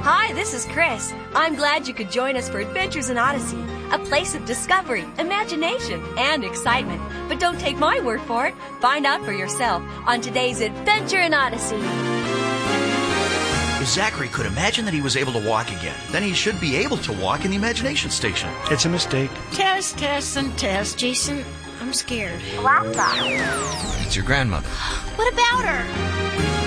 Hi, this is Chris. I'm glad you could join us for Adventures in Odyssey, a place of discovery, imagination, and excitement. But don't take my word for it. Find out for yourself on today's Adventure in Odyssey. If Zachary could imagine that he was able to walk again, then he should be able to walk in the imagination station. It's a mistake. Test, and test. Jason, I'm scared. It's your grandmother. What about her?